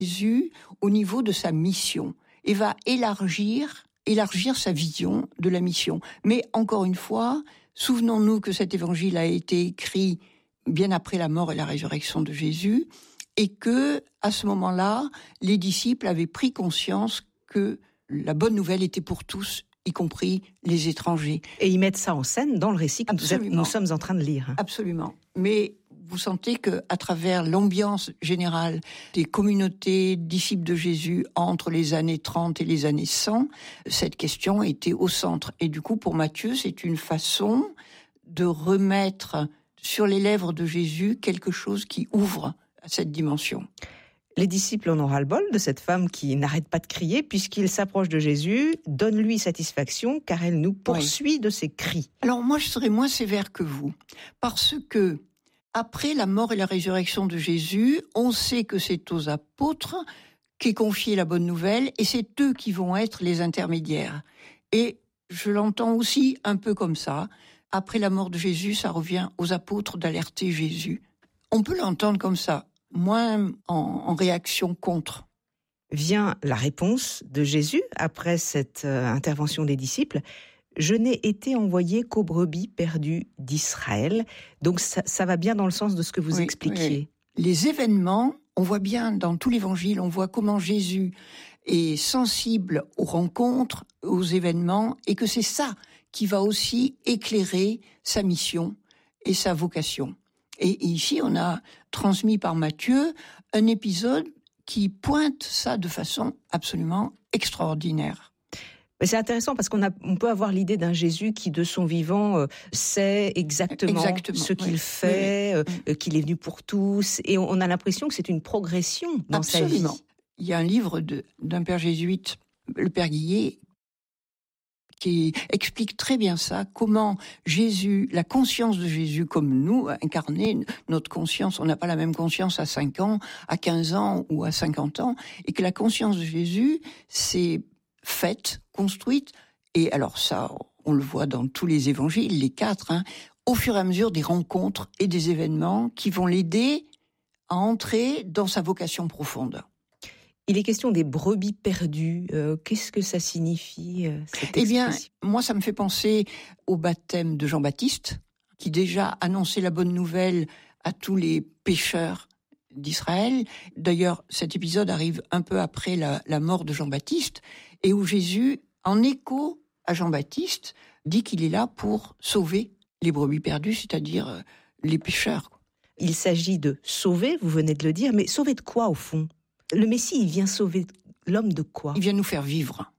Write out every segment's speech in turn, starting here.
Jésus au niveau de sa mission et va élargir sa vision de la mission. Mais encore une fois, souvenons-nous que cet évangile a été écrit bien après la mort et la résurrection de Jésus, et que, à ce moment-là, les disciples avaient pris conscience que la bonne nouvelle était pour tous, y compris les étrangers. Et ils mettent ça en scène dans le récit que nous sommes en train de lire. Absolument. Mais vous sentez qu'à travers l'ambiance générale des communautés disciples de Jésus entre les années 30 et les années 100, cette question était au centre. Et du coup, pour Matthieu, c'est une façon de remettre sur les lèvres de Jésus quelque chose qui ouvre à cette dimension. Les disciples en ont ras-le-bol de cette femme qui n'arrête pas de crier puisqu'il s'approche de Jésus, donne-lui satisfaction car elle nous poursuit de ses cris. Alors moi, je serais moins sévère que vous, parce que après la mort et la résurrection de Jésus, on sait que c'est aux apôtres qu'est confiée la bonne nouvelle et c'est eux qui vont être les intermédiaires. Et je l'entends aussi un peu comme ça. Après la mort de Jésus, ça revient aux apôtres d'alerter Jésus. On peut l'entendre comme ça, moins en réaction contre. Vient la réponse de Jésus après cette intervention des disciples. Je n'ai été envoyé qu'aux brebis perdues d'Israël. Donc ça va bien dans le sens de ce que vous expliquiez. Oui. Les événements, on voit bien dans tout l'évangile, on voit comment Jésus est sensible aux rencontres, aux événements, et que c'est ça qui va aussi éclairer sa mission et sa vocation. Et ici, on a transmis par Matthieu un épisode qui pointe ça de façon absolument extraordinaire. C'est intéressant parce qu'on peut avoir l'idée d'un Jésus qui, de son vivant, sait exactement ce qu'il fait, qu'il est venu pour tous. Et on a l'impression que c'est une progression dans sa vie. Il y a un livre d'un père jésuite, le père Guillet, qui explique très bien ça, comment Jésus, la conscience de Jésus comme nous, incarné, notre conscience, on n'a pas la même conscience à 5 ans, à 15 ans ou à 50 ans, et que la conscience de Jésus, c'est faite, construite, et alors ça, on le voit dans tous les évangiles, les 4, au fur et à mesure des rencontres et des événements qui vont l'aider à entrer dans sa vocation profonde. Il est question des brebis perdues. Qu'est-ce que ça signifie, cette expression ? Eh bien, moi, ça me fait penser au baptême de Jean-Baptiste, qui déjà annonçait la bonne nouvelle à tous les pécheurs d'Israël. D'ailleurs, cet épisode arrive un peu après la mort de Jean-Baptiste, et où Jésus, en écho à Jean-Baptiste, dit qu'il est là pour sauver les brebis perdues, c'est-à-dire les pécheurs. Il s'agit de sauver, vous venez de le dire, mais sauver de quoi au fond ? Le Messie, il vient sauver l'homme de quoi ? Il vient nous faire vivre.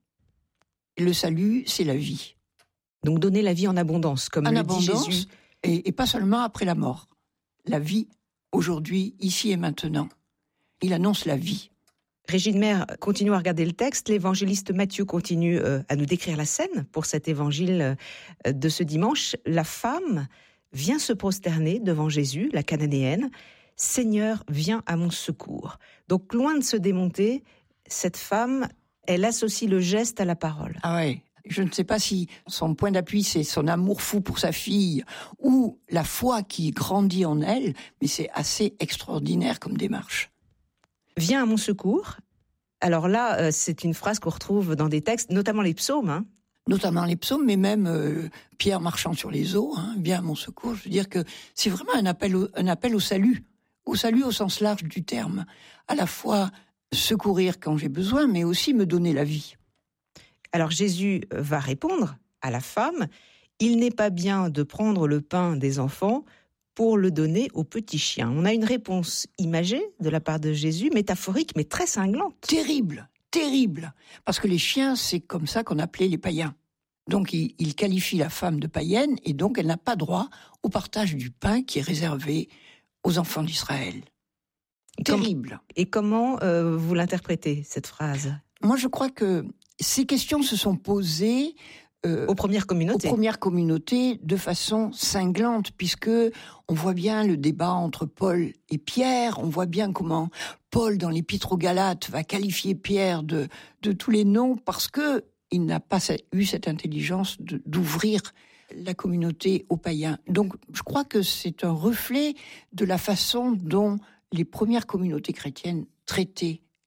Le salut, c'est la vie. Donc donner la vie en abondance, comme le dit Jésus. Et pas seulement après la mort. La vie, aujourd'hui, ici et maintenant. Il annonce la vie. Régine Maire continue à regarder le texte. L'évangéliste Matthieu continue à nous décrire la scène pour cet évangile de ce dimanche. La femme vient se prosterner devant Jésus, la cananéenne. « Seigneur, viens à mon secours ». Donc, loin de se démonter, cette femme, elle associe le geste à la parole. Ah ouais. Je ne sais pas si son point d'appui, c'est son amour fou pour sa fille ou la foi qui grandit en elle, mais c'est assez extraordinaire comme démarche. « Viens à mon secours ». Alors là, c'est une phrase qu'on retrouve dans des textes, notamment les psaumes. Notamment les psaumes, mais même Pierre marchant sur les eaux, viens à mon secours. Je veux dire que c'est vraiment un appel au salut. Au salut au sens large du terme. À la fois secourir quand j'ai besoin, mais aussi me donner la vie. Alors Jésus va répondre à la femme, « Il n'est pas bien de prendre le pain des enfants pour le donner aux petits chiens ». On a une réponse imagée de la part de Jésus, métaphorique, mais très cinglante. Terrible, terrible. Parce que les chiens, c'est comme ça qu'on appelait les païens. Donc il qualifie la femme de païenne, et donc elle n'a pas droit au partage du pain qui est réservé aux enfants d'Israël. Terrible. Et comment vous l'interprétez, cette phrase ? Moi, je crois que ces questions se sont posées aux premières communautés de façon cinglante, puisque on voit bien le débat entre Paul et Pierre, on voit bien comment Paul, dans l'Épître aux Galates, va qualifier Pierre de tous les noms, parce que il n'a pas eu cette intelligence d'ouvrir la communauté aux païens. Donc, je crois que c'est un reflet de la façon dont les premières communautés chrétiennes traitaient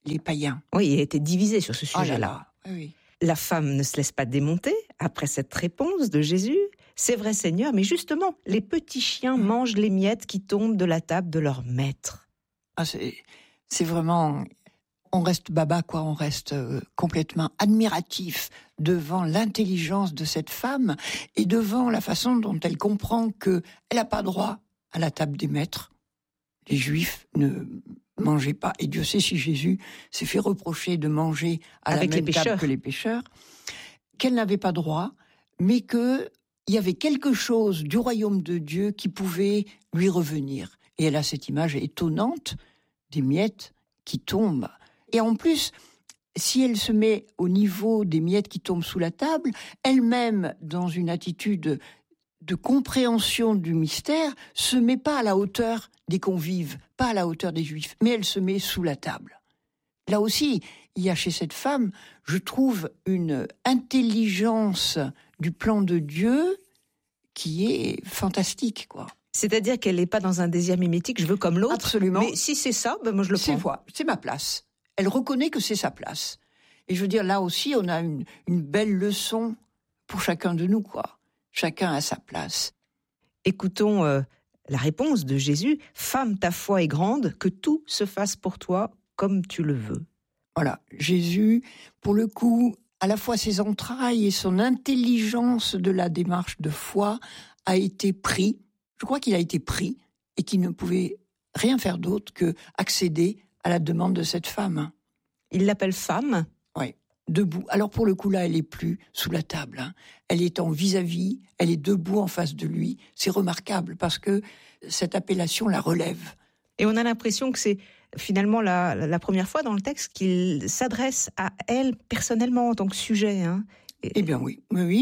les païens. Oui, il a été divisé sur ce Oh là sujet-là. là, oui. La femme ne se laisse pas démonter après cette réponse de Jésus. C'est vrai, Seigneur, mais justement, les petits chiens mangent les miettes qui tombent de la table de leur maître. Ah, c'est vraiment... On reste baba, quoi. On reste complètement admiratif devant l'intelligence de cette femme et devant la façon dont elle comprend qu'elle n'a pas droit à la table des maîtres. Les Juifs ne mangeaient pas. Et Dieu sait si Jésus s'est fait reprocher de manger Avec la même table que les pécheurs. Qu'elle n'avait pas droit, mais qu'il y avait quelque chose du royaume de Dieu qui pouvait lui revenir. Et elle a cette image étonnante des miettes qui tombent. Et en plus, si elle se met au niveau des miettes qui tombent sous la table, elle-même, dans une attitude de compréhension du mystère, se met pas à la hauteur des convives, pas à la hauteur des Juifs, mais elle se met sous la table. Là aussi, il y a chez cette femme, je trouve, une intelligence du plan de Dieu qui est fantastique, quoi. C'est-à-dire qu'elle n'est pas dans un désir mimétique, je veux comme l'autre. Absolument. Mais si c'est ça, ben moi je le prends. C'est ma place. Elle reconnaît que c'est sa place. Et je veux dire, là aussi, on a une belle leçon pour chacun de nous, quoi. Chacun a sa place. Écoutons la réponse de Jésus. « Femme, ta foi est grande, que tout se fasse pour toi comme tu le veux. » Voilà, Jésus, pour le coup, à la fois ses entrailles et son intelligence de la démarche de foi a été pris. Je crois qu'il a été pris et qu'il ne pouvait rien faire d'autre que accéder à la demande de cette femme. Il l'appelle femme. Oui, debout. Alors pour le coup là, elle n'est plus sous la table. Hein. Elle est en vis-à-vis, elle est debout en face de lui. C'est remarquable parce que cette appellation la relève. Et on a l'impression que c'est finalement la première fois dans le texte qu'il s'adresse à elle personnellement en tant que sujet. Hein. Eh bien oui,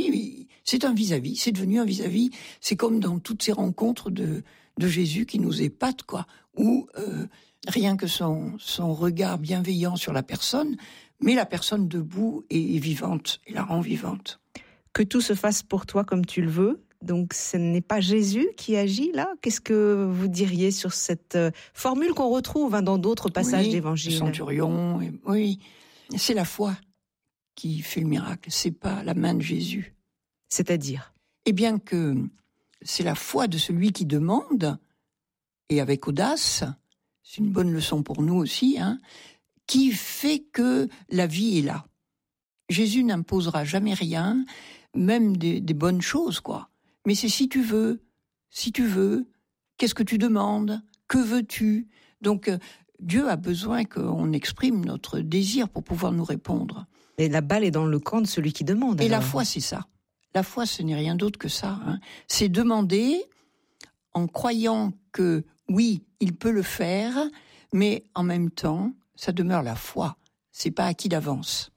c'est un vis-à-vis, c'est devenu un vis-à-vis. C'est comme dans toutes ces rencontres de Jésus qui nous épatent, quoi, où rien que son regard bienveillant sur la personne, mais la personne debout est vivante, et la rend vivante. Que tout se fasse pour toi comme tu le veux. Donc ce n'est pas Jésus qui agit là. Qu'est-ce que vous diriez sur cette formule qu'on retrouve dans d'autres passages d'Évangile ? Le centurion, oui, c'est la foi qui fait le miracle, c'est pas la main de Jésus. C'est-à-dire ? Eh bien que c'est la foi de celui qui demande, et avec audace, c'est une bonne leçon pour nous aussi, hein, qui fait que la vie est là. Jésus n'imposera jamais rien, même des bonnes choses, quoi. Mais c'est si tu veux, qu'est-ce que tu demandes ? Que veux-tu ? Donc Dieu a besoin qu'on exprime notre désir pour pouvoir nous répondre. Et la balle est dans le camp de celui qui demande. Et alors. la foi, c'est ça. La foi, ce n'est rien d'autre que ça. Hein. C'est demander en croyant que, oui, il peut le faire, mais en même temps, ça demeure la foi. C'est pas acquis d'avance.